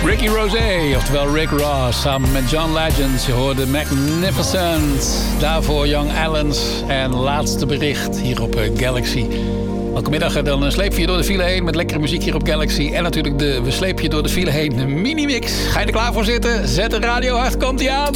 Ricky Rosé, oftewel Rick Ross, samen met John Legend. Je hoorde Magnificent. Daarvoor Young Allens. En laatste bericht hier op Galaxy. Elke middag dan sleep je door de file heen met lekkere muziek hier op Galaxy. En natuurlijk we sleep je door de file heen mini-mix. Ga je er klaar voor zitten? Zet de radio hard, komt-ie aan.